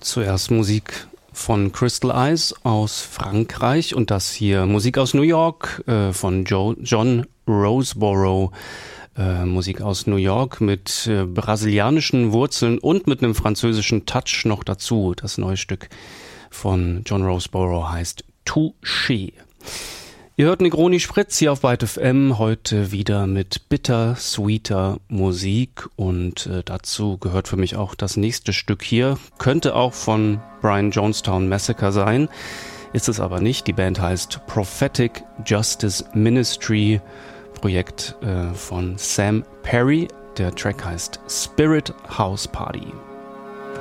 Zuerst Musik von Crystal Eyes aus Frankreich und das hier Musik aus New York von John Roseborough. Musik aus New York mit brasilianischen Wurzeln und mit einem französischen Touch noch dazu. Das neue Stück von John Roseborough heißt Touché. Ihr hört Negroni Spritz hier auf Byte FM, heute wieder mit bitter-sweeter Musik und dazu gehört für mich auch das nächste Stück hier. Könnte auch von Brian Jonestown Massacre sein, ist es aber nicht. Die Band heißt Prophetic Justice Ministry, Projekt von Sam Perry. Der Track heißt Spirit House Party.